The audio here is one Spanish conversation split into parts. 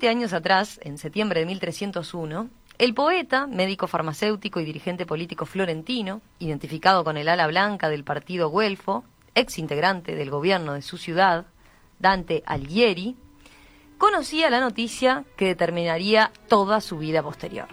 20 años atrás, en septiembre de 1301, el poeta, médico farmacéutico y dirigente político florentino, identificado con el ala blanca del partido güelfo, ex integrante del gobierno de su ciudad, Dante Alighieri, conocía la noticia que determinaría toda su vida posterior.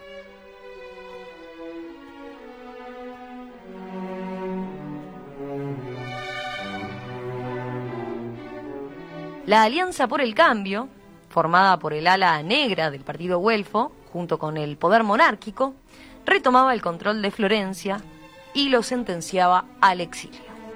La Alianza por el Cambio, formada por el ala negra del partido güelfo, junto con el poder monárquico, retomaba el control de Florencia y lo sentenciaba al exilio.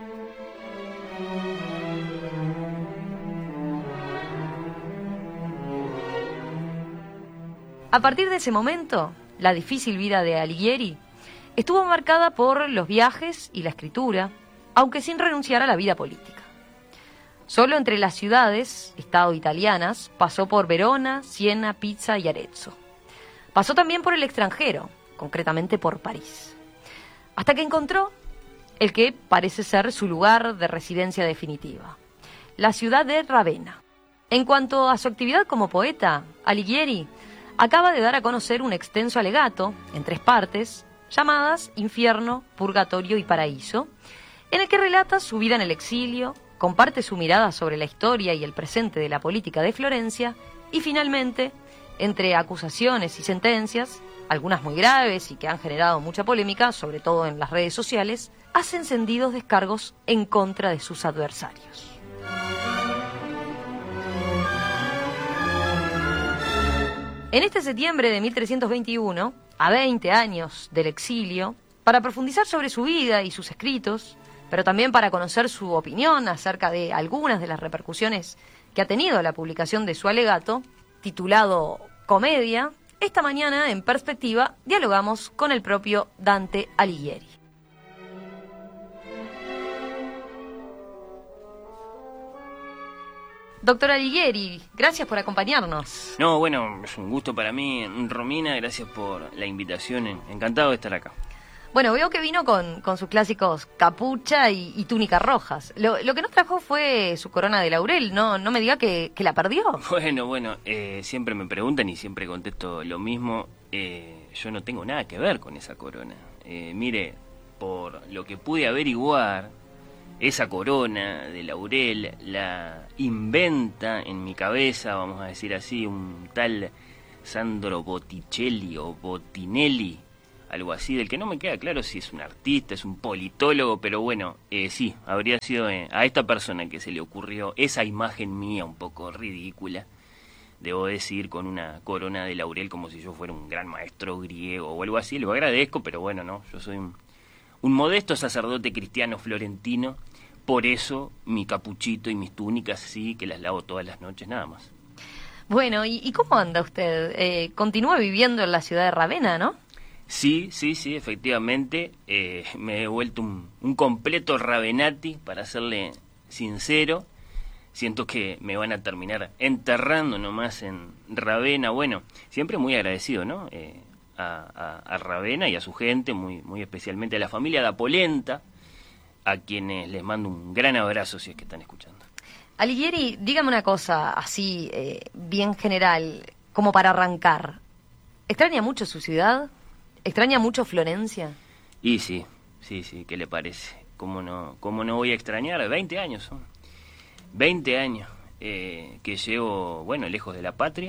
A partir de ese momento, la difícil vida de Alighieri estuvo marcada por los viajes y la escritura, aunque sin renunciar a la vida política. Solo entre las ciudades, estado italianas, pasó por Verona, Siena, Pisa y Arezzo. Pasó también por el extranjero, concretamente por París, hasta que encontró el que parece ser su lugar de residencia definitiva, la ciudad de Ravenna. En cuanto a su actividad como poeta, Alighieri acaba de dar a conocer un extenso alegato, en 3 partes, llamadas Infierno, Purgatorio y Paraíso, en el que relata su vida en el exilio, comparte su mirada sobre la historia y el presente de la política de Florencia y finalmente, entre acusaciones y sentencias, algunas muy graves y que han generado mucha polémica, sobre todo en las redes sociales, hace encendidos descargos en contra de sus adversarios. En este septiembre de 1321, a 20 años del exilio, para profundizar sobre su vida y sus escritos, pero también para conocer su opinión acerca de algunas de las repercusiones que ha tenido la publicación de su alegato, titulado Comedia, esta mañana en Perspectiva dialogamos con el propio Dante Alighieri. Doctor Alighieri, gracias por acompañarnos. No, bueno, es un gusto para mí, Romina, gracias por la invitación, encantado de estar acá. Bueno, veo que vino con sus clásicos capucha y túnica rojas. Lo que nos trajo fue su corona de laurel, no me diga que la perdió. Bueno, siempre me preguntan y siempre contesto lo mismo. Yo no tengo nada que ver con esa corona. Mire, por lo que pude averiguar, esa corona de laurel la inventa en mi cabeza, vamos a decir así, un tal Sandro Botticelli o Bottinelli, algo así, del que no me queda claro si es un artista, es un politólogo, pero bueno, sí, habría sido a esta persona que se le ocurrió esa imagen mía un poco ridícula, debo decir, con una corona de laurel como si yo fuera un gran maestro griego o algo así. Lo agradezco, pero bueno, no, yo soy un modesto sacerdote cristiano florentino, por eso mi capuchito y mis túnicas sí que las lavo todas las noches, nada más. Bueno, ¿y cómo anda usted? Continúa viviendo en la ciudad de Ravenna, ¿no? Sí, efectivamente, me he vuelto un completo Ravenati, para serle sincero. Siento que me van a terminar enterrando nomás en Ravenna. Bueno, siempre muy agradecido, ¿no? A Ravenna y a su gente, muy especialmente a la familia da Polenta, a quienes les mando un gran abrazo si es que están escuchando. Alighieri, dígame una cosa así, bien general, como para arrancar. ¿Extraña mucho su ciudad? ¿Extraña mucho Florencia? Y sí, ¿qué le parece? ¿Cómo no voy a extrañar? 20 años son. 20 años que llevo, bueno, lejos de la patria.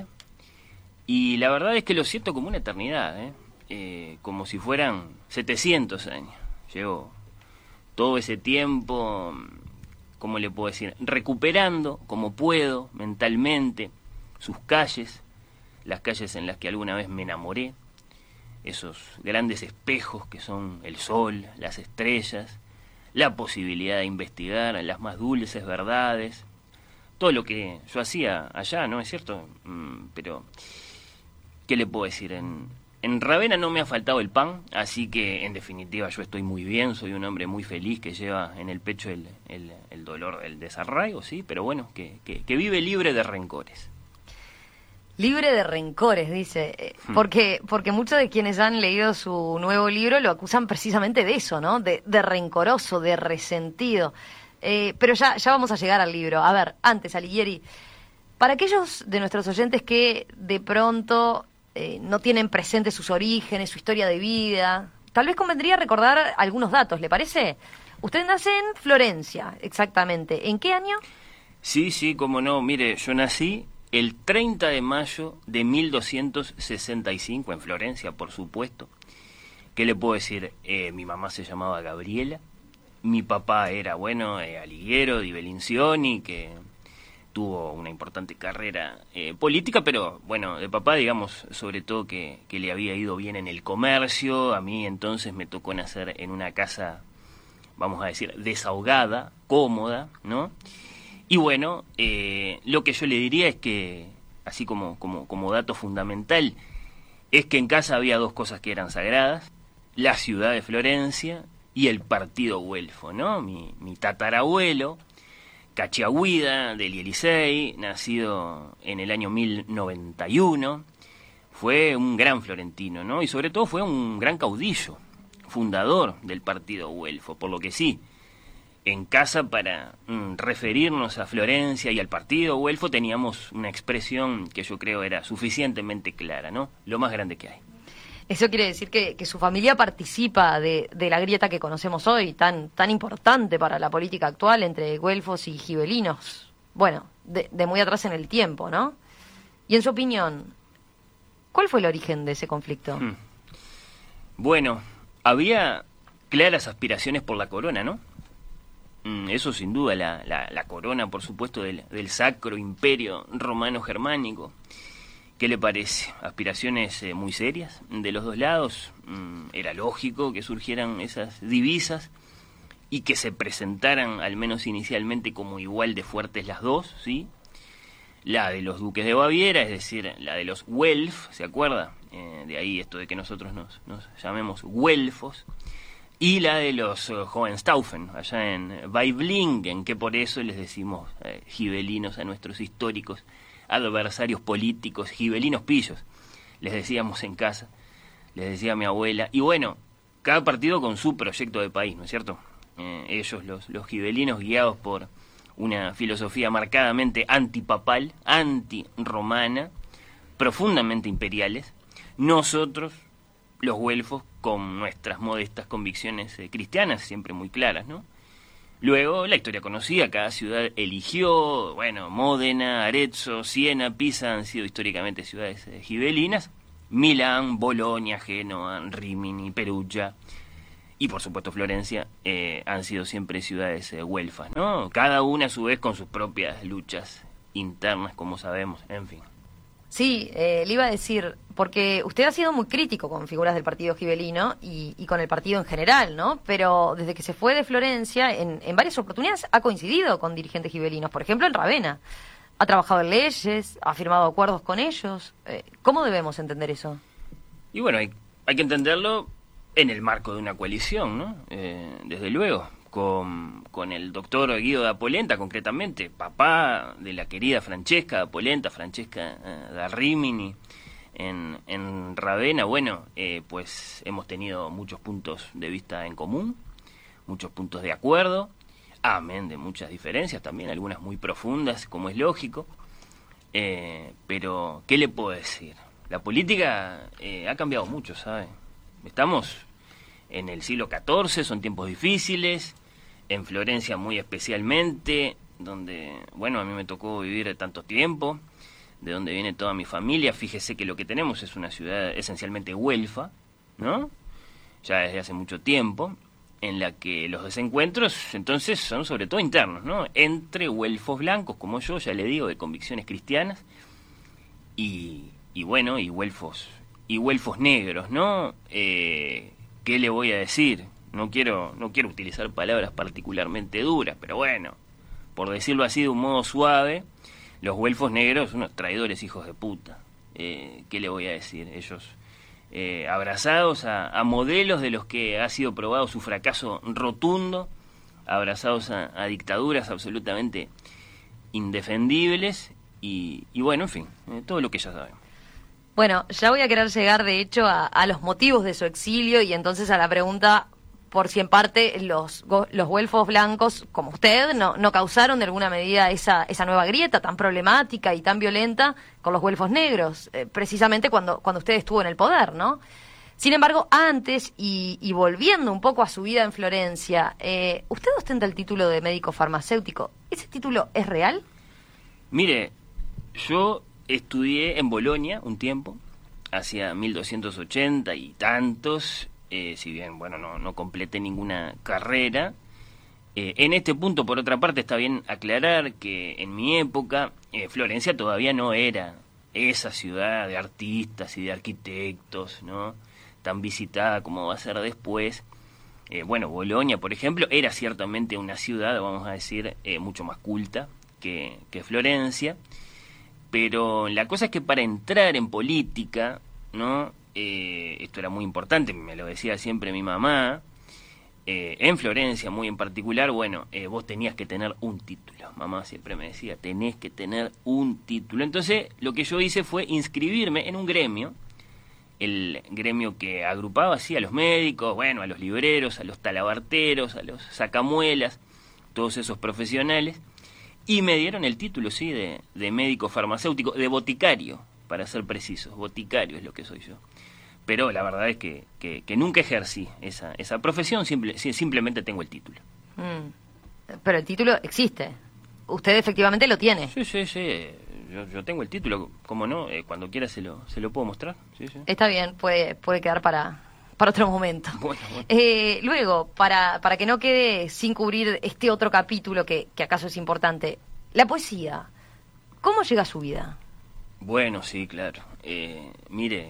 Y la verdad es que lo siento como una eternidad, como si fueran 700 años. Llevo todo ese tiempo, ¿cómo le puedo decir? Recuperando como puedo, mentalmente, sus calles, las calles en las que alguna vez me enamoré, esos grandes espejos que son el sol, las estrellas, la posibilidad de investigar las más dulces verdades, todo lo que yo hacía allá, ¿no es cierto? Pero, ¿qué le puedo decir? En Ravenna no me ha faltado el pan, así que en definitiva yo estoy muy bien, soy un hombre muy feliz que lleva en el pecho el dolor del desarraigo, sí, pero bueno, que vive libre de rencores. Libre de rencores, dice, porque muchos de quienes han leído su nuevo libro lo acusan precisamente de eso, ¿no? De rencoroso, de resentido. Pero ya vamos a llegar al libro. A ver, antes, Alighieri, Para aquellos de nuestros oyentes que de pronto no tienen presentes sus orígenes, su historia de vida, tal vez convendría recordar algunos datos, ¿le parece? Usted nace en Florencia, exactamente. ¿En qué año? Sí, cómo no. Mire, yo nací el 30 de mayo de 1265 en Florencia, por supuesto. ¿Qué le puedo decir? Mi mamá se llamaba Gabriela. Mi papá era, aliguero di Bellinzioni, que tuvo una importante carrera política, pero bueno, de papá, digamos, sobre todo que le había ido bien en el comercio. A mí entonces me tocó nacer en una casa, vamos a decir, desahogada, cómoda, ¿no? Y bueno, lo que yo le diría es que, así como dato fundamental, es que en casa había dos cosas que eran sagradas: la ciudad de Florencia y el partido güelfo, ¿no? Mi tatarabuelo, Cachiagüida del Ielisei, nacido en el año 1091, fue un gran florentino, ¿no? Y sobre todo fue un gran caudillo, fundador del partido güelfo, por lo que sí, en casa para referirnos a Florencia y al partido güelfo teníamos una expresión que yo creo era suficientemente clara, ¿no? Lo más grande que hay. Eso quiere decir que su familia participa de la grieta que conocemos hoy, tan importante para la política actual entre güelfos y gibelinos. Bueno, de muy atrás en el tiempo, ¿no? Y en su opinión, ¿cuál fue el origen de ese conflicto? Bueno, había claras aspiraciones por la corona, ¿no? Eso sin duda, la corona, por supuesto, del Sacro Imperio Romano Germánico. ¿Qué le parece? Aspiraciones muy serias de los dos lados. Era lógico que surgieran esas divisas y que se presentaran, al menos inicialmente, como igual de fuertes las dos, ¿sí? La de los duques de Baviera, es decir, la de los Welf, ¿se acuerda? De ahí esto de que nosotros nos llamemos güelfos. Y la de los Hohenstaufen, allá en Waiblingen, que por eso les decimos gibelinos a nuestros históricos adversarios políticos, gibelinos pillos, les decíamos en casa, les decía mi abuela. Y bueno, cada partido con su proyecto de país, ¿no es cierto? Ellos, los gibelinos, guiados por una filosofía marcadamente antipapal, antirromana, profundamente imperiales. Nosotros, los güelfos, con nuestras modestas convicciones cristianas, siempre muy claras, ¿no? Luego, la historia conocida, cada ciudad eligió, Módena, Arezzo, Siena, Pisa han sido históricamente ciudades gibelinas, Milán, Bolonia, Génova, Rímini, Perugia y por supuesto Florencia han sido siempre ciudades güelfas, ¿no? Cada una a su vez con sus propias luchas internas, como sabemos, en fin. Sí, le iba a decir, porque usted ha sido muy crítico con figuras del partido gibelino y con el partido en general, ¿no? Pero desde que se fue de Florencia, en varias oportunidades ha coincidido con dirigentes gibelinos, por ejemplo en Ravenna. Ha trabajado en leyes, ha firmado acuerdos con ellos. ¿Cómo debemos entender eso? Y bueno, hay que entenderlo en el marco de una coalición, ¿no? Desde luego, con el doctor Guido da Polenta, concretamente, papá de la querida Francesca da Polenta, Francesca da Rimini, en Ravenna. Pues hemos tenido muchos puntos de vista en común, muchos puntos de acuerdo, amén de muchas diferencias también, algunas muy profundas, como es lógico. Pero, ¿qué le puedo decir? La política ha cambiado mucho, ¿sabe? Estamos en el siglo XIV, son tiempos difíciles, en Florencia muy especialmente, donde, a mí me tocó vivir tanto tiempo, de donde viene toda mi familia. Fíjese que lo que tenemos es una ciudad esencialmente güelfa, ¿no? Ya desde hace mucho tiempo, en la que los desencuentros entonces son sobre todo internos, ¿no? Entre güelfos blancos, como yo, ya le digo, de convicciones cristianas, y güelfos negros, ¿no? ¿Qué le voy a decir? No quiero utilizar palabras particularmente duras, pero por decirlo así de un modo suave, los güelfos negros, unos traidores hijos de puta. ¿Qué le voy a decir? Ellos abrazados a modelos de los que ha sido probado su fracaso rotundo, abrazados a dictaduras absolutamente indefendibles, y en fin, todo lo que ya sabemos. Bueno, ya voy a querer llegar, de hecho, a los motivos de su exilio y entonces a la pregunta, por si en parte los güelfos blancos, como usted, no causaron de alguna medida esa nueva grieta tan problemática y tan violenta con los güelfos negros, precisamente cuando usted estuvo en el poder, ¿no? Sin embargo, antes, y volviendo un poco a su vida en Florencia, usted ostenta el título de médico farmacéutico. ¿Ese título es real? Mire, yo estudié en Bolonia un tiempo, hacia 1280 y tantos, si bien, bueno, no completé ninguna carrera. En este punto, por otra parte, está bien aclarar que en mi época Florencia todavía no era esa ciudad de artistas y de arquitectos, ¿no?, tan visitada como va a ser después. Bueno, Bolonia, por ejemplo, era ciertamente una ciudad, vamos a decir, mucho más culta que Florencia, pero la cosa es que para entrar en política, ¿no?, esto era muy importante, me lo decía siempre mi mamá, en Florencia muy en particular, bueno, vos tenías que tener un título. Mamá siempre me decía, tenés que tener un título. Entonces, lo que yo hice fue inscribirme en un gremio, el gremio que agrupaba así a los médicos, bueno, a los libreros, a los talabarteros, a los sacamuelas, todos esos profesionales, y me dieron el título, sí, de médico farmacéutico, de boticario, para ser precisos. Boticario es lo que soy yo. Pero la verdad es que nunca ejercí esa profesión, simplemente tengo el título. Pero el título existe. Usted efectivamente lo tiene. Sí. Yo tengo el título, ¿cómo no? Cuando quiera se lo puedo mostrar. Sí. Está bien, puede quedar para otro momento. Bueno. Luego, para que no quede sin cubrir este otro capítulo que acaso es importante, la poesía, ¿cómo llega a su vida? Bueno, sí, claro. Mire,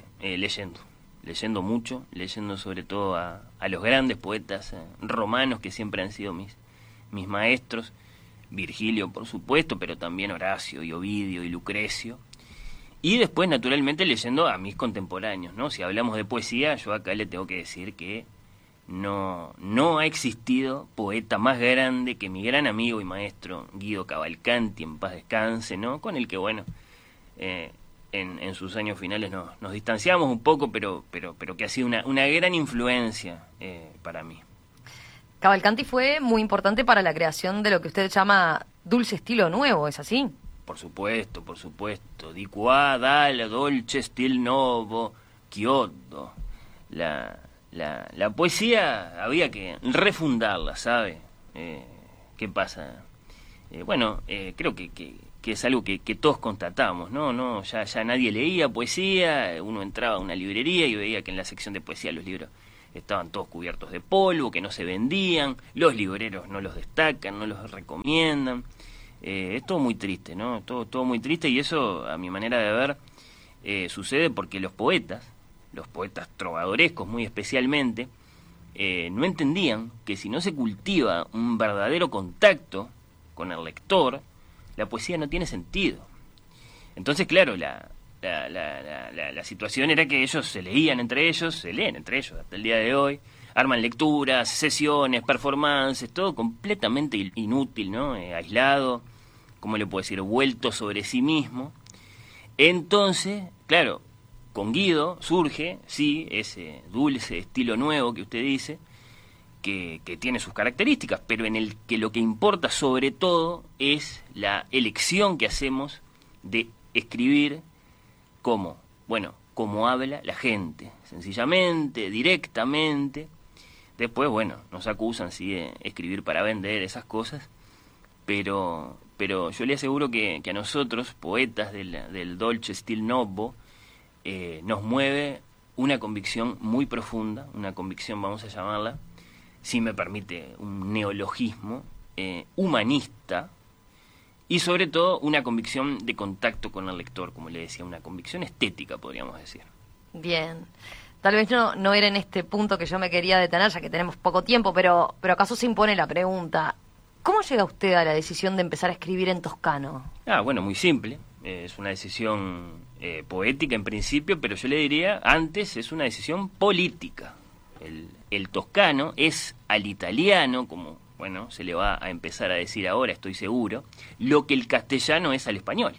leyendo mucho, leyendo sobre todo a los grandes poetas romanos que siempre han sido mis maestros. Virgilio, por supuesto, pero también Horacio y Ovidio y Lucrecio. Y después, naturalmente, leyendo a mis contemporáneos, ¿no? Si hablamos de poesía, yo acá le tengo que decir que no ha existido poeta más grande que mi gran amigo y maestro Guido Cavalcanti, en paz descanse, ¿no? Con el que, bueno, en sus años finales nos distanciamos un poco, pero que ha sido una gran influencia para mí. Cavalcanti fue muy importante para la creación de lo que usted llama dulce estilo nuevo, ¿es así? Por supuesto. Di qua dal dolce stil nuovo, Kyoto. La poesía había que refundarla, ¿sabe? ¿Qué pasa? Bueno, creo que es algo que todos constatamos, ¿no? Ya nadie leía poesía, uno entraba a una librería y veía que en la sección de poesía los libros estaban todos cubiertos de polvo, que no se vendían, los libreros no los destacan, no los recomiendan. Es todo muy triste, ¿no? Todo muy triste, y eso, a mi manera de ver, sucede porque los poetas trovadorescos muy especialmente, no entendían que si no se cultiva un verdadero contacto con el lector, la poesía no tiene sentido. Entonces, claro, la situación era que ellos se leen entre ellos hasta el día de hoy, arman lecturas, sesiones, performances, todo completamente inútil, ¿no? Aislado, ¿cómo le puedo decir?, vuelto sobre sí mismo. Entonces, claro, con Guido surge, sí, ese dulce estilo nuevo que usted dice, que tiene sus características, pero en el que lo que importa sobre todo es la elección que hacemos de escribir como habla la gente, sencillamente, directamente. Después, bueno, nos acusan, sí, de escribir para vender, esas cosas, pero yo le aseguro que a nosotros, poetas del dolce stil nuovo, nos mueve una convicción muy profunda, una convicción, vamos a llamarla, si me permite un neologismo, humanista, y sobre todo una convicción de contacto con el lector, como le decía, una convicción estética, podríamos decir. Bien. Tal vez no era en este punto que yo me quería detener, ya que tenemos poco tiempo, pero acaso se impone la pregunta, ¿cómo llega usted a la decisión de empezar a escribir en toscano? Bueno, muy simple. Es una decisión poética en principio, pero yo le diría, antes es una decisión política. El toscano es al italiano, como, bueno, se le va a empezar a decir ahora, estoy seguro, lo que el castellano es al español.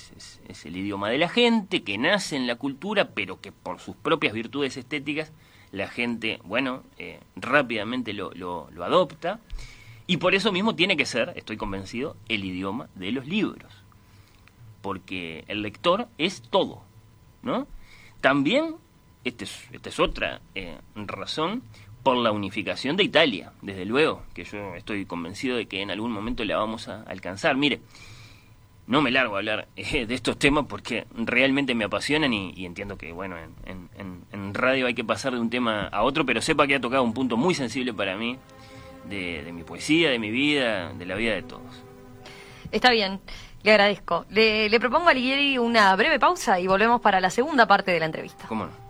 Es el idioma de la gente, que nace en la cultura, pero que por sus propias virtudes estéticas la gente, bueno, rápidamente lo adopta, y por eso mismo tiene que ser, estoy convencido, el idioma de los libros, porque el lector es todo, ¿no? También, esta es otra razón, por la unificación de Italia, desde luego, que yo estoy convencido de que en algún momento la vamos a alcanzar. Mire, no me largo a hablar de estos temas porque realmente me apasionan y entiendo que, bueno, en radio hay que pasar de un tema a otro, pero sepa que ha tocado un punto muy sensible para mí, de mi poesía, de mi vida, de la vida de todos. Está bien, le agradezco. Le propongo a Alighieri una breve pausa y volvemos para la segunda parte de la entrevista. ¿Cómo no?